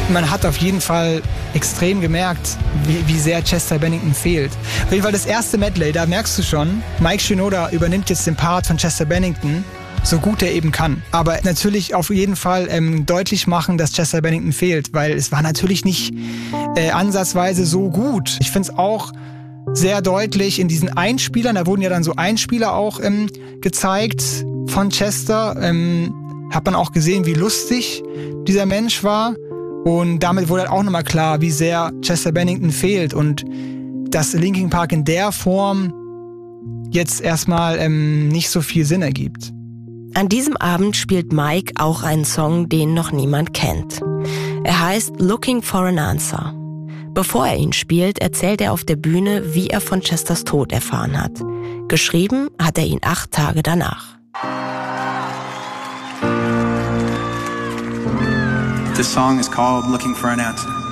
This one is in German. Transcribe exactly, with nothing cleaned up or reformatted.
Man hat auf jeden Fall extrem gemerkt, wie, wie sehr Chester Bennington fehlt. Auf jeden Fall das erste Medley, da merkst du schon, Mike Shinoda übernimmt jetzt den Part von Chester Bennington, so gut er eben kann. Aber natürlich auf jeden Fall ähm, deutlich machen, dass Chester Bennington fehlt, weil es war natürlich nicht äh, ansatzweise so gut. Ich finde es auch sehr deutlich in diesen Einspielern, da wurden ja dann so Einspieler auch ähm, gezeigt von Chester, ähm, hat man auch gesehen, wie lustig dieser Mensch war. Und damit wurde halt auch nochmal klar, wie sehr Chester Bennington fehlt und dass Linkin Park in der Form jetzt erstmal ähm, nicht so viel Sinn ergibt. An diesem Abend spielt Mike auch einen Song, den noch niemand kennt. Er heißt Looking for an Answer. Bevor er ihn spielt, erzählt er auf der Bühne, wie er von Chesters Tod erfahren hat. Geschrieben hat er ihn acht Tage danach. This song is called Looking for an Answer.